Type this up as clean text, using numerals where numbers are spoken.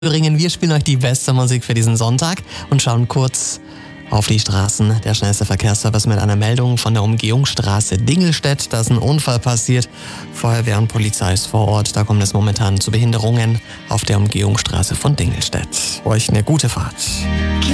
Thüringen. Wir spielen euch die beste Musik für diesen Sonntag und schauen kurz auf die Straßen. Der schnellste Verkehrsservice mit einer Meldung von der Umgehungsstraße Dingelstedt. Da ist ein Unfall passiert. Feuerwehr und Polizei ist vor Ort. Da kommt es momentan zu Behinderungen auf der Umgehungsstraße von Dingelstedt. Euch eine gute Fahrt.